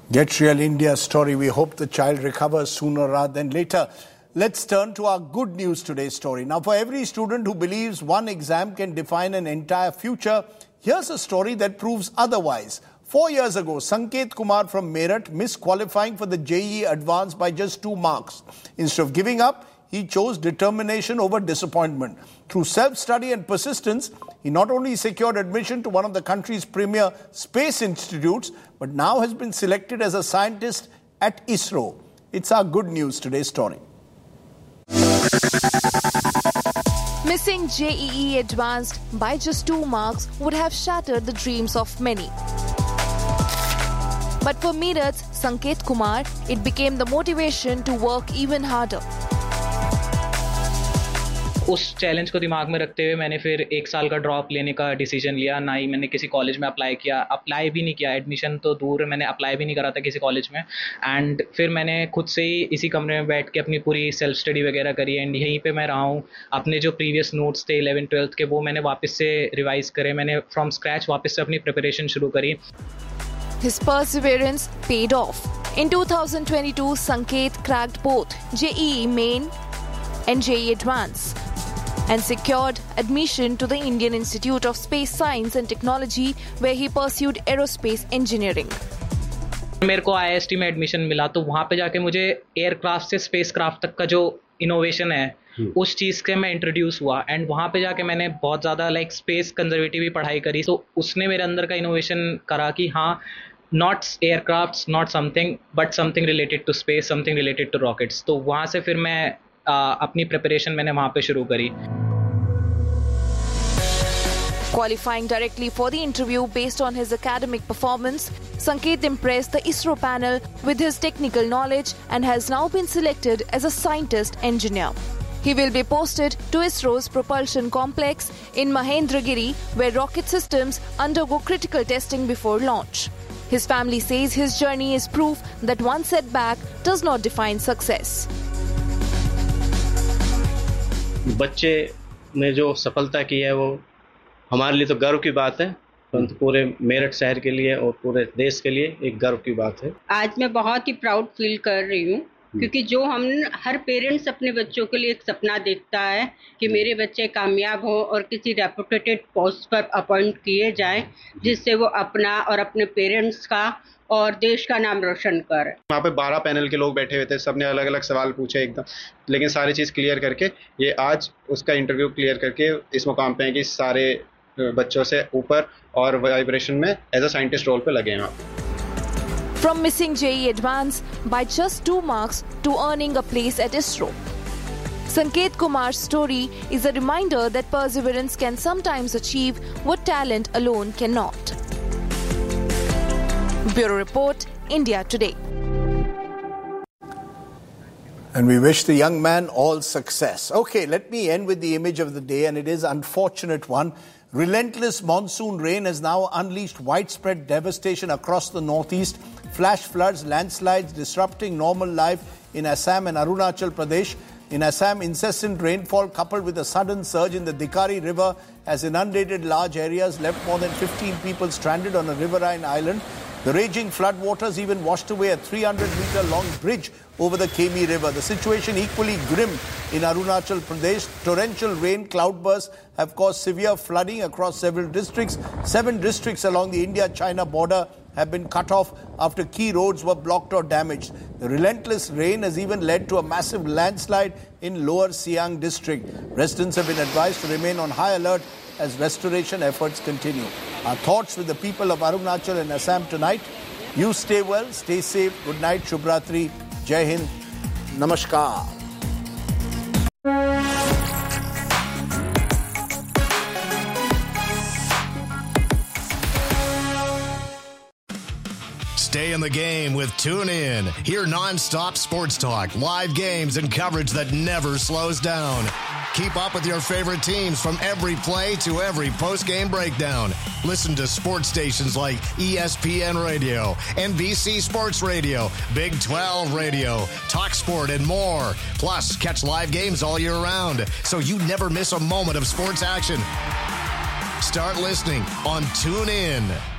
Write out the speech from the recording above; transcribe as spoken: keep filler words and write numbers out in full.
Get Real India story. We hope the child recovers sooner rather than later. Let's turn to our good news today story. Now, for every student who believes one exam can define an entire future, here's a story that proves otherwise. Four years ago, Sanket Kumar from Meerut missed qualifying for the J E E Advanced by just two marks. Instead of giving up, he chose determination over disappointment. Through self-study and persistence, he not only secured admission to one of the country's premier space institutes, but now has been selected as a scientist at ISRO. It's our good news today story. Missing J E E Advanced by just two marks would have shattered the dreams of many. But for Meerut's Sanket Kumar, it became the motivation to work even harder. उस challenge को दिमाग में रखते हुए मैंने फिर एक साल का ड्रॉप लेने का डिसीजन लिया। ना ही मैंने किसी कॉलेज में अप्लाई किया, अप्लाई भी नहीं किया, एडमिशन तो दूर, मैंने अप्लाई भी नहीं करा था किसी कॉलेज में। एंड फिर मैंने खुद से ही इसी कमरे में बैठ के अपनी पूरी सेल्फ स्टडी वगैरह करी। एंड यहीं पे मैं रहा हूँ। अपने जो प्रीवियस नोट्स थे इलेवन ट्वेल्थ के, वो मैंने वापस से रिवाइज करे। मैंने फ्रॉम स्क्रैच वापस से अपनी प्रिपरेशन शुरू करी। His perseverance paid off. In two thousand twenty-two, Sanket cracked both J E E Main and J E E Advanced and secured admission to the Indian Institute of Space Science and Technology, where he pursued aerospace engineering. मेरे को I S T में admission मिला, तो वहाँ पे जाके मुझे aircraft से स्पेस क्राफ्ट तक का जो इनोवेशन है उस चीज़ के मैं इंट्रोड्यूस हुआ। एंड वहाँ पे जाके मैंने बहुत ज़्यादा लाइक स्पेस कंजर्वेटिव भी पढ़ाई करी। तो उसने मेरे अंदर का इनोवेशन करा कि हाँ, not aircrafts, not something, but something related to space, something related to rockets. तो वहाँ से फिर मैं Uh, अपनी प्रिपरेशन मैंने वहाँ पे शुरू करी। Qualifying directly for the interview based on his academic performance, Sanket impressed the ISRO panel with his technical knowledge and has now been selected as a scientist engineer. He will be posted to ISRO's propulsion complex in Mahendragiri, where rocket systems undergo critical testing before launch. His family says his journey is proof that one setback does not define success. बच्चे ने जो सफलता की है वो हमारे लिए तो गर्व की बात है, परंतु पूरे मेरठ शहर के लिए और पूरे देश के लिए एक गर्व की बात है। आज मैं बहुत ही प्राउड फील कर रही हूँ, क्योंकि जो हम हर पेरेंट्स अपने बच्चों के लिए एक सपना देखता है कि मेरे बच्चे कामयाब हो और किसी रेपुटेटेड पोस्ट पर अपॉइंट किए जाएं, जिससे वो अपना और अपने पेरेंट्स का और देश का नाम रोशन कर। वहाँ पे बारह पैनल के लोग बैठे हुए थे, सबने अलग अलग सवाल पूछे एकदम, लेकिन सारी चीज़ क्लियर करके ये आज उसका इंटरव्यू क्लियर करके इस मुकाम पे हैं कि सारे बच्चों से ऊपर और वाइब्रेशन में एज अ साइंटिस्ट रोल पे लगे हैं। From missing J E E Advanced by just two marks to earning a place at ISRO, Sanket Kumar's story is a reminder that perseverance can sometimes achieve what talent alone cannot. Bureau Report, India Today. And we wish the young man all success. Okay, let me end with the image of the day, and it is an unfortunate one. Relentless monsoon rain has now unleashed widespread devastation across the northeast. Flash floods, landslides disrupting normal life in Assam and Arunachal Pradesh. In Assam, incessant rainfall coupled with a sudden surge in the Dikari River has inundated large areas, left more than fifteen people stranded on a riverine island. The raging floodwaters even washed away a three hundred meter long bridge over the Kemi River. The situation equally grim in Arunachal Pradesh. Torrential rain cloudbursts have caused severe flooding across several districts. Seven districts along the India-China border have been cut off after key roads were blocked or damaged. The relentless rain has even led to a massive landslide in Lower Siang district. Residents have been advised to remain on high alert as restoration efforts continue. Our thoughts with the people of Arunachal and Assam tonight. You stay well, stay safe. Good night, Shubhratri, Jai Hind, Namaskar. Stay in the game with TuneIn. Hear non-stop sports talk, live games, and coverage that never slows down. Keep up with your favorite teams from every play to every post-game breakdown. Listen to sports stations like E S P N Radio, N B C Sports Radio, Big twelve Radio, TalkSport, and more. Plus, catch live games all year round, so you never miss a moment of sports action. Start listening on TuneIn.